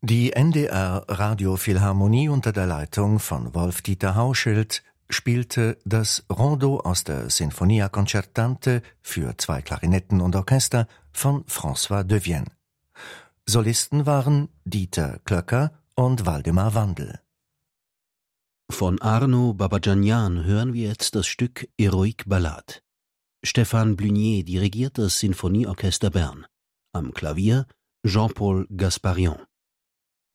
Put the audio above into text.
Die NDR Radiophilharmonie unter der Leitung von Wolf-Dieter Hauschild spielte das Rondo aus der Sinfonia Concertante für 2 Klarinetten und Orchester von François Devienne. Solisten waren Dieter Klöcker und Waldemar Wandl. Von Arno Babadjanyan hören wir jetzt das Stück Héroïque Ballade. Stéphane Blunier dirigiert das Sinfonieorchester Bern. Am Klavier Jean-Paul Gasparian.